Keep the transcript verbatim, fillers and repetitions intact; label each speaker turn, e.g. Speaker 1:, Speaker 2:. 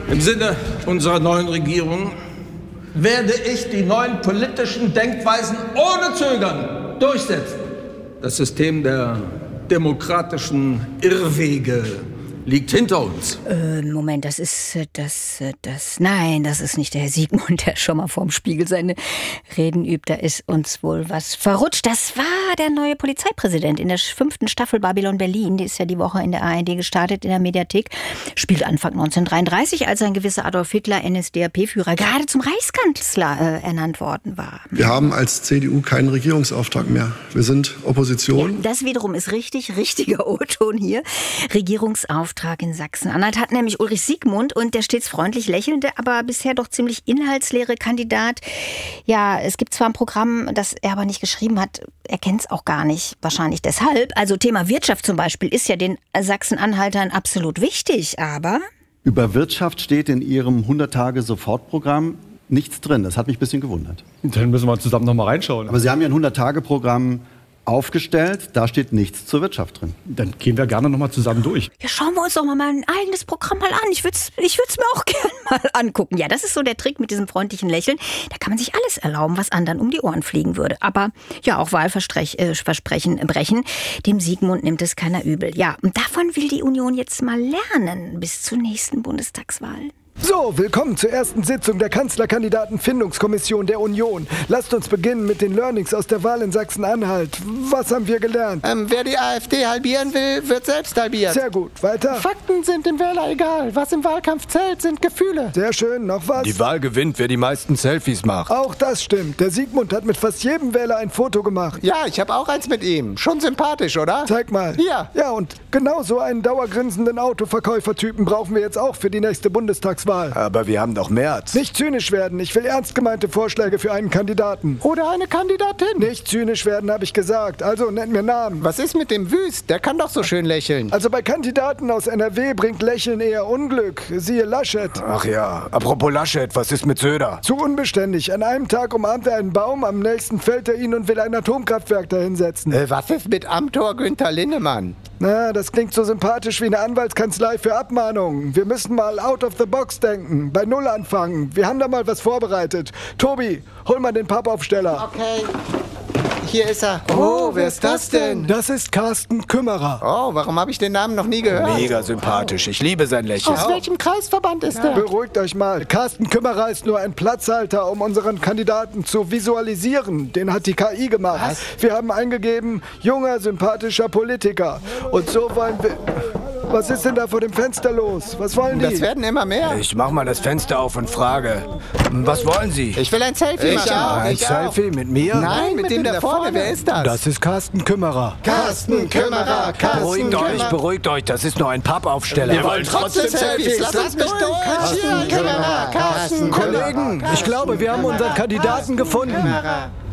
Speaker 1: Im Sinne unserer neuen Regierung werde ich die neuen politischen Denkweisen ohne Zögern durchsetzen. Das System der demokratischen Irrwege liegt hinter uns.
Speaker 2: Äh, Moment, das ist, das, das, nein, das ist nicht der Herr Siegmund, der schon mal vorm Spiegel seine Reden übt. Da ist uns wohl was verrutscht. Das war der neue Polizeipräsident in der fünften Staffel Babylon Berlin. Die ist ja die Woche in der A R D gestartet, in der Mediathek. Spielt Anfang neunzehnhundertdreiunddreißig, als ein gewisser Adolf Hitler, N S D A P-Führer, gerade zum Reichskanzler äh, ernannt worden war.
Speaker 3: Wir haben als C D U keinen Regierungsauftrag mehr. Wir sind Opposition.
Speaker 2: Ja, das wiederum ist richtig, richtiger O-Ton hier. Regierungsauftrag in Sachsen-Anhalt hat nämlich Ulrich Siegmund und der stets freundlich lächelnde, aber bisher doch ziemlich inhaltsleere Kandidat. Ja, es gibt zwar ein Programm, das er aber nicht geschrieben hat, er kennt es auch gar nicht, wahrscheinlich deshalb. Also Thema Wirtschaft zum Beispiel ist ja den Sachsen-Anhaltern absolut wichtig, aber...
Speaker 4: Über Wirtschaft steht in Ihrem hundert-Tage-Sofortprogramm nichts drin. Das hat mich ein bisschen gewundert.
Speaker 5: Dann müssen wir zusammen noch mal reinschauen.
Speaker 4: Aber Sie haben ja ein hundert-Tage-Programm aufgestellt, da steht nichts zur Wirtschaft drin.
Speaker 5: Dann gehen wir gerne noch mal zusammen durch.
Speaker 2: Ja, schauen wir uns doch mal mein eigenes Programm mal an. Ich würde es ich würd's mir auch gerne mal angucken. Ja, das ist so der Trick mit diesem freundlichen Lächeln. Da kann man sich alles erlauben, was anderen um die Ohren fliegen würde. Aber ja, auch Wahlversprechen äh, brechen, dem Siegmund nimmt es keiner übel. Ja, und davon will die Union jetzt mal lernen bis zur nächsten Bundestagswahl.
Speaker 6: So, willkommen zur ersten Sitzung der Kanzlerkandidatenfindungskommission der Union. Lasst uns beginnen mit den Learnings aus der Wahl in Sachsen-Anhalt. Was haben wir gelernt?
Speaker 7: Ähm, wer die AfD halbieren will, wird selbst halbiert.
Speaker 6: Sehr gut, weiter.
Speaker 8: Fakten sind dem Wähler egal. Was im Wahlkampf zählt, sind Gefühle.
Speaker 6: Sehr schön, noch was?
Speaker 9: Die Wahl gewinnt, wer die meisten Selfies macht.
Speaker 6: Auch das stimmt. Der Siegmund hat mit fast jedem Wähler ein Foto gemacht.
Speaker 7: Ja, ich habe auch eins mit ihm. Schon sympathisch, oder?
Speaker 6: Zeig mal.
Speaker 7: Hier.
Speaker 6: Ja, und genau so einen dauergrinsenden Autoverkäufertypen brauchen wir jetzt auch für die nächste Bundestagswahl.
Speaker 9: Aber wir haben doch März.
Speaker 6: Nicht zynisch werden. Ich will ernst gemeinte Vorschläge für einen Kandidaten.
Speaker 8: Oder eine Kandidatin.
Speaker 6: Nicht zynisch werden, habe ich gesagt. Also nennt mir Namen.
Speaker 7: Was ist mit dem Wüst? Der kann doch so schön lächeln.
Speaker 6: Also bei Kandidaten aus N R W bringt Lächeln eher Unglück. Siehe Laschet.
Speaker 9: Ach ja. Apropos Laschet, was ist mit Söder?
Speaker 6: Zu unbeständig. An einem Tag umarmt er einen Baum, am nächsten fällt er ihn und will ein Atomkraftwerk dahinsetzen.
Speaker 7: Äh, was ist mit Amtor Günther Linnemann?
Speaker 6: Na, das klingt so sympathisch wie eine Anwaltskanzlei für Abmahnungen. Wir müssen mal out of the box denken, bei Null anfangen. Wir haben da mal was vorbereitet. Tobi, hol mal den Pappaufsteller.
Speaker 7: Okay. Hier ist er. Oh, wer ist das denn?
Speaker 6: Das ist Carsten Kümmerer.
Speaker 7: Oh, warum habe ich den Namen noch nie gehört?
Speaker 9: Mega sympathisch. Ich liebe sein Lächeln.
Speaker 8: Aus welchem Kreisverband ist der?
Speaker 6: Beruhigt euch mal. Carsten Kümmerer ist nur ein Platzhalter, um unseren Kandidaten zu visualisieren. Den hat die K I gemacht. Was? Wir haben eingegeben, junger, sympathischer Politiker. Und so wollen wir... Was ist denn da vor dem Fenster los? Was wollen die?
Speaker 7: Das werden immer mehr.
Speaker 9: Ich mach mal das Fenster auf und frage, was wollen Sie?
Speaker 7: Ich will ein Selfie machen.
Speaker 9: Auch, ein
Speaker 7: ich
Speaker 9: Selfie
Speaker 7: auch.
Speaker 9: mit mir?
Speaker 7: Nein, Nein mit, mit dem, dem da vorne. Wer ist das?
Speaker 6: Das ist Carsten Kümmerer.
Speaker 7: Carsten Kümmerer, Carsten
Speaker 9: Beruhigt
Speaker 7: Kümmerer.
Speaker 9: euch, beruhigt euch, das ist nur ein Pappaufsteller.
Speaker 7: Wir wollen trotzdem Selfies. Lass uns mich durch. Carsten Kümmerer, Carsten
Speaker 6: Kollegen, ich glaube, wir haben unseren Kandidaten gefunden.